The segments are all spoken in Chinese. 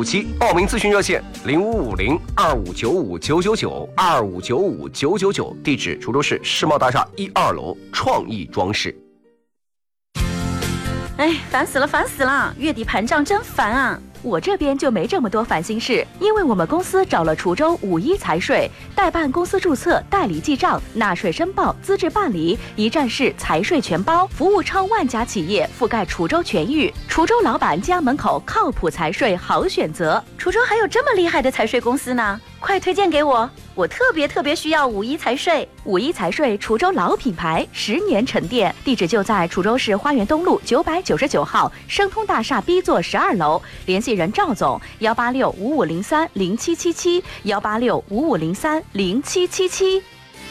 暑期报名咨询热线0550-2595-999，2595-999，地址滁州市世贸大厦1、2楼创意装饰。 哎，烦死了！月底盘账真烦啊！我这边就没这么多烦心事，因为我们公司找了滁州51财税，代办公司注册、代理记账、纳税申报、资质办理，一站式财税全包，服务超万家企业，覆盖滁州全域。滁州老板家门口靠谱财税好选择。滁州还有这么厉害的财税公司呢，快推荐给我！我特别需要51财税。51财税滁州老品牌，10年沉淀，地址就在滁州市花园东路999号生通大厦 B 座12楼，联系人赵总18655030777，18655030777。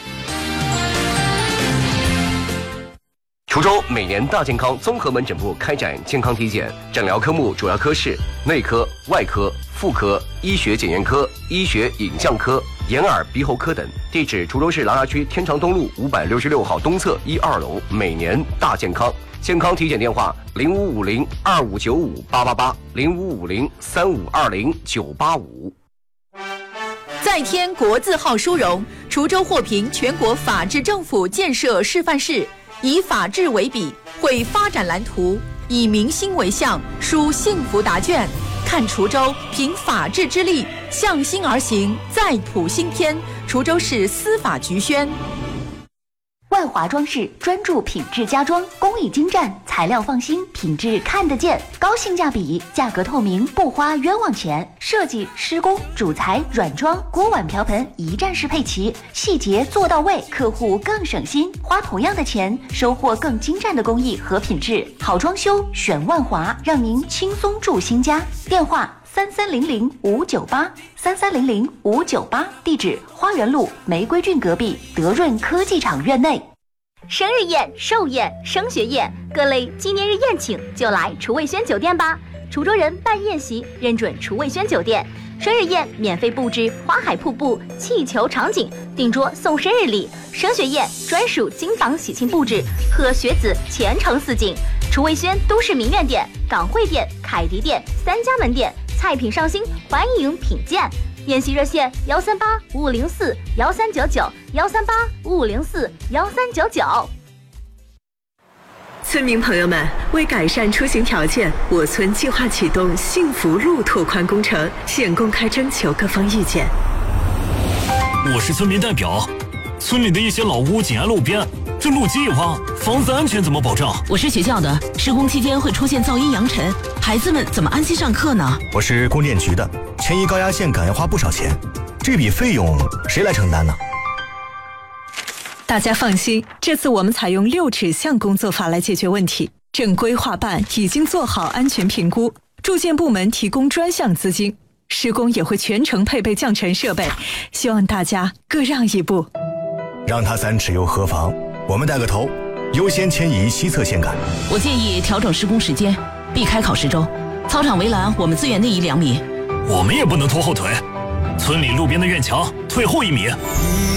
滁州每年大健康综合门诊部开展健康体检，诊疗科目主要科室内科、外科、妇科、医学检验科、医学影像科、眼耳鼻喉科等。地址滁州市琅琊区天长东路566号东侧1、2楼，每年大健康。健康体检电话0550-2595-888，0550-3520-985。 再添国字号殊荣，滁州获评全国法治政府建设示范市，以法治为笔，绘发展蓝图，以民心为向，书幸福答卷。看滁州凭法治之力，向心而行，再谱新篇。滁州市司法局宣。 万华装饰专注品质家装，工艺精湛，材料放心，品质看得见，高性价比，价格透明，不花冤枉钱。设计、施工、主材、软装、锅碗瓢盆一站式配齐，细节做到位，客户更省心。花同样的钱，收获更精湛的工艺和品质。好装修选万华，让您轻松住新家。电话3300-598，3300-598，地址花园路玫瑰郡隔壁德润科技厂院内。 生日宴、寿宴、升学宴，各类纪念日宴请就来厨卫轩酒店吧。滁州人办宴席认准厨卫轩酒店，生日宴免费布置花海瀑布、气球场景，订桌送生日礼；升学宴专属金榜喜庆布置，贺学子前程似锦。厨卫轩都市名苑店、港汇店、凯迪店3家门店，菜品上新，欢迎品鉴。宴席热线138-5504-1399，138-5504-1399。 村民朋友们，为改善出行条件，我村计划启动幸福路拓宽工程，现公开征求各方意见。 我是村民代表，村里的一些老屋紧挨路边，这路基一挖，房子安全怎么保障？ 我是学校的，施工期间会出现噪音扬尘，孩子们怎么安心上课呢？ 我是供电局的，前移高压线赶要花不少钱，这笔费用谁来承担呢？ 大家放心，这次我们采用6指向工作法来解决问题。正规划办已经做好安全评估，住建部门提供专项资金，施工也会全程配备降尘设备，希望大家各让一步。 让他3尺又何妨？我们带个头，优先迁移西侧线杆。 我建议调整施工时间，避开考试周。操场围栏我们自愿内移2米。 我们也不能拖后腿，村里路边的院墙退后1米。